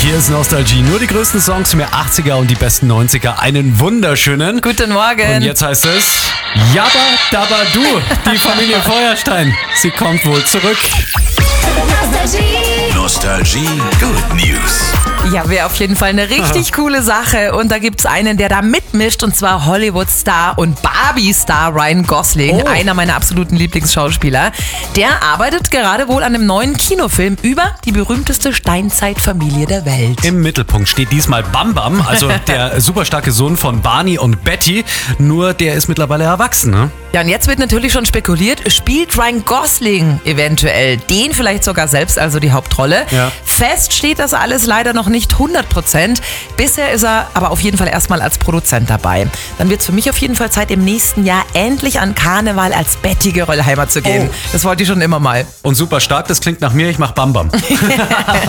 Hier ist Nostalgie. Nur die größten Songs mehr 80er und die besten 90er. Einen wunderschönen Guten Morgen. Und jetzt heißt es Jabba Dabba Du. Die Familie Feuerstein. Sie kommt wohl zurück. Nostalgie Good News. Ja, wäre auf jeden Fall eine richtig coole Sache. Und da gibt's einen, der da mitmischt, und zwar Hollywood-Star und Barbie-Star Ryan Gosling, einer meiner absoluten Lieblingsschauspieler. Der arbeitet gerade wohl an einem neuen Kinofilm über die berühmteste Steinzeitfamilie der Welt. Im Mittelpunkt steht diesmal Bam Bam, also der superstarke Sohn von Barney und Betty. Nur der ist mittlerweile erwachsen, ne? Ja, und jetzt wird natürlich schon spekuliert, spielt Ryan Gosling eventuell den vielleicht sogar selbst, also die Hauptrolle. Ja. Fest steht das alles leider noch nicht 100%. Bisher ist er aber auf jeden Fall erstmal als Produzent dabei. Dann wird es für mich auf jeden Fall Zeit, im nächsten Jahr endlich an Karneval als Betty Geröllheimer zu gehen. Das wollte ich schon immer mal. Und super stark, das klingt nach mir, ich mach Bam Bam.